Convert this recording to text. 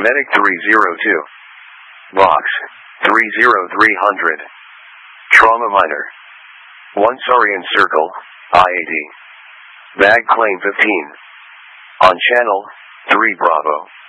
Medic 302. Box 30300. Trauma Minor. 1 Sarian Circle, IAD. Bag Claim 15. On Channel 3 Bravo.